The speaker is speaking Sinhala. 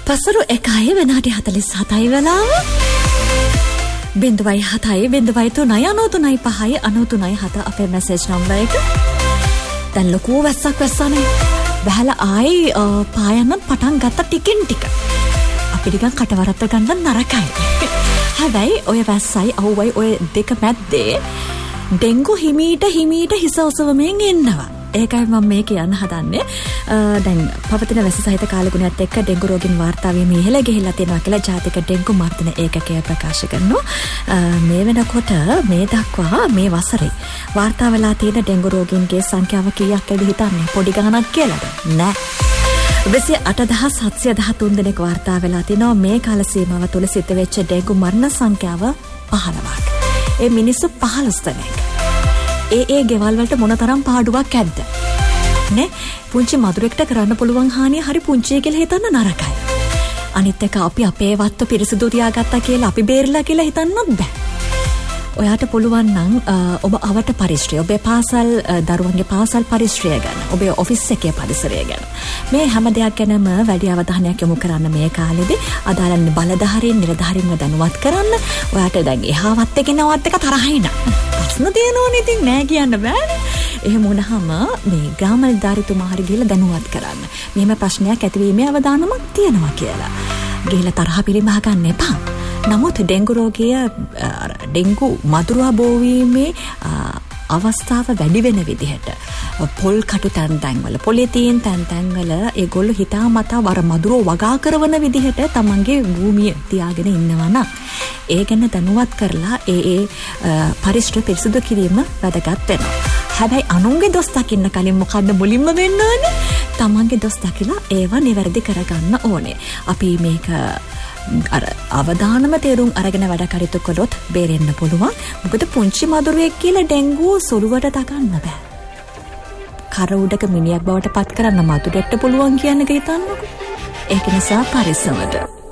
පසරු 1 විනාඩි 47 වෙලාව 0.7 අපේ මැසේජ් නම්බර් එක. දැන් ලොකු වැස්සක් වැස්සනේ. බහලා ආයි පායන්නත් පටන් ගත්ත ටිකෙන් ටික. අපි ටිකක් කටවරත්ත ගන්න නරකයි. හැබැයි ඔය වැස්සයි අහුවයි ඔය දෙක මැද්දේ ඩෙන්ගු හිමීට හිස ඔසවමින් ඉන්නවා. ඒකයි මම මේ කියන්න හදන්නේ. දැන් පවතින වැස්ස සහිත කාලගුණයත් එක්ක ඩෙන්ගු රෝගීන් වාර්තා වීම ඉහළ ගිහිල්ලා තියෙනවා කියලා ජාතික ඩෙන්ගු මර්ධන ඒකකය ප්‍රකාශ කරනවා. මේ වෙනකොට මේ දක්වා මේ වසරේ වාර්තා වෙලා තියෙන ඩෙන්ගු රෝගීන්ගේ සංඛ්‍යාව කීයක් ඇද හිතන්නේ? පොඩි ගණනක් කියලාද? නෑ. 28713 දෙනෙක් වාර්තා වෙලා තිනවා. මේ කාල සීමාව තුළ සිද්ධ වෙච්ච ඩෙන්ගු මරණ සංඛ්‍යාව 15ක්. ඒ මිනිස්සු 15 දෙනෙක්. ඒ ගෙවල් වලට මොනතරම් පාඩුවක් ඇද්ද? නේ? පුංචි මදුරෙක්ට කරන්න පුළුවන් හානිය හරි පුංචි කියලා හිතන්න නරකයි. අනිත් එක අපි අපේ වත්ත පිරිසිදු තියාගත්තා කියලා අපි බේරලා කියලා හිතන්නත් බෑ. ඔයාට පුළුවන් නම් ඔබ අවට පරිශ්‍රය, ඔබේ පාසල් දරුවන්ගේ පාසල් පරිශ්‍රය ගැන, ඔබේ ඔෆිස් එකේ පරිසරය ගැන මේ හැම දෙයක් ගැනම වැඩි අවධානයක් යොමු කරන්න මේ කාලෙදී. අදාළ බලධාරීන් නිලධාරීන්ව දැනුවත් කරන්න. ඔයාට දැන් එහාවත් එකනවත් එක තරහින් ප්‍රශ්න තියෙනවනේ, ඉතින් නෑ කියන්න බෑනේ. එහෙම වුණාම මේ ග්‍රාම නිලධාරීතුමා හරි ගිහලා දැනුවත් කරන්න. මෙහෙම ප්‍රශ්නයක් ඇතිවීමේ අවදානමක් තියෙනවා කියලා. ගිහලා තරහ පිළිමහ ගන්න එපා. නමුත් ඩෙන්ගු රෝගය ඩෙන්ගු මදුරුවා බෝවීමේ අවස්ථාව වැඩි වෙන විදිහට පොල් කටු තැන්වල පොලිතීන් තැන්වල ඒගොල්ලෝ හිතාමතා වර මදුරුව වගා කරන විදිහට තමන්ගේ භූමිය තියාගෙන ඉන්නවා නම් ඒ ගැන දැනුවත් කරලා ඒ පරිසර පිරිසිදු කිරීම වැදගත් වෙනවා. හැබැයි අනුන්ගේ දොස් දකින්න කලින් මොකද්ද මුලින්ම වෙන්න ඕනේ? තමන්ගේ දොස් දකිලා ඒවා නිවැරදි කරගන්න ඕනේ. අපි මේක අවදානම තේරුම් අරගෙන වැඩ කටයුතු කළොත් බේරෙන්න පුළුවන්. මොකද පුංචි මදුරුවෙක් කියලා ඩෙන්ගු සොළුවට තකන්න බෑ. කර උඩක මිනියක් බවට පත් කරන්න මදුරෙක්ට පුළුවන් කියන එක හිතන්නකෝ. ඒක නිසා පරිස්සමට